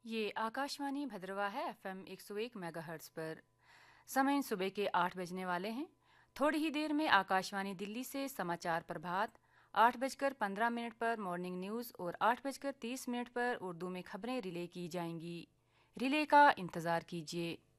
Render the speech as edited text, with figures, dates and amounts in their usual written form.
ये आकाशवाणी भद्रवा है FM 101 megahertz पर। समय सुबह के 8 बजने वाले हैं। थोड़ी ही देर में आकाशवाणी दिल्ली से समाचार प्रभात 8:15 पर मॉर्निंग न्यूज़ और 8:30 पर उर्दू में खबरें रिले की जाएंगी। रिले का इंतज़ार कीजिए।